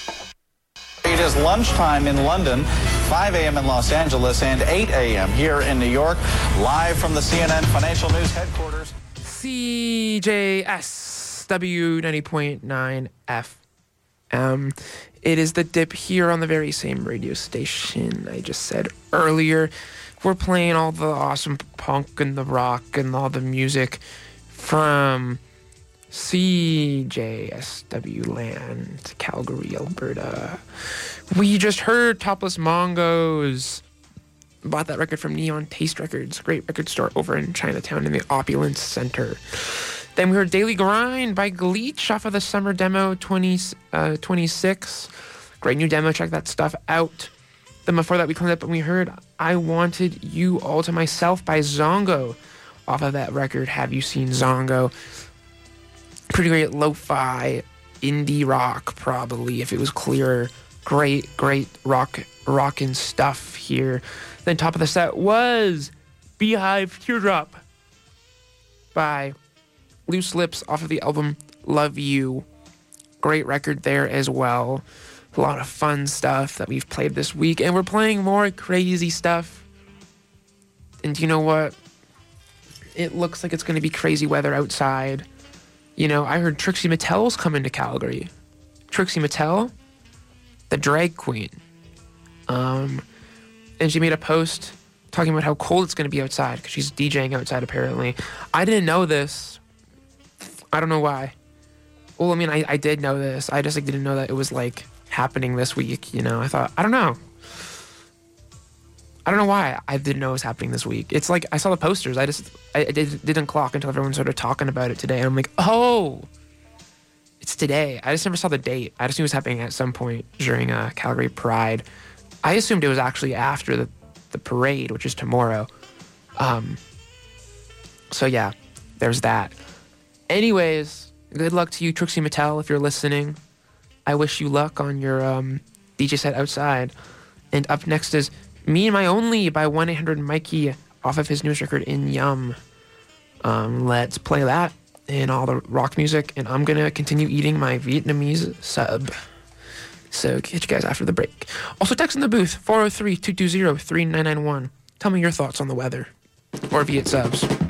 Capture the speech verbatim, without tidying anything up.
It is lunchtime in London, five a.m. in Los Angeles, and eight a.m. here in New York, live from the C N N Financial News headquarters. C J S W ninety point nine F M. It is The Dip here on the very same radio station I just said earlier. We're playing all the awesome punk and the rock and all the music from C J S W Land, Calgary, Alberta. We just heard Topless Mongos. Bought that record from Neon Taste Records, great record store over in Chinatown in the Opulence Center. Then we heard Daily Grind by Gleech off of the summer demo twenty, uh, twenty-six. Great new demo, check that stuff out. Then before that we cleaned up and we heard I Wanted You All to Myself by Zongo off of that record, Have You Seen Zongo? Pretty great lo-fi indie rock, probably, if it was clearer. Great, great rock, rockin' stuff here. Then top of the set was Beehive Teardrop by Loose Lips off of the album Love You. Great record there as well. A lot of fun stuff that we've played this week, and we're playing more crazy stuff. And you know what? It looks like it's going to be crazy weather outside. You know, I heard Trixie Mattel's coming to Calgary. Trixie Mattel, the drag queen. Um, and she made a post talking about how cold it's going to be outside because she's DJing outside, apparently. I didn't know this. I don't know why. Well, I mean, I, I did know this. I just like didn't know that it was, like, happening this week, you know? I thought, I don't know. I don't know why I didn't know it was happening this week. It's like, I saw the posters. I just, I, I did, didn't clock until everyone started talking about it today. And I'm like, oh, it's today. I just never saw the date. I just knew it was happening at some point during uh, Calgary Pride. I assumed it was actually after the, the parade, which is tomorrow. Um. So yeah, there's that. Anyways, good luck to you, Trixie Mattel, if you're listening. I wish you luck on your um, D J set outside. And up next is Me and My Only by one eight hundred Mikey off of his newest record, In Yum. Um, let's play that and all the rock music, and I'm going to continue eating my Vietnamese sub. So catch you guys after the break. Also text in the booth, four oh three, two two zero, three nine nine one. Tell me your thoughts on the weather or Viet subs.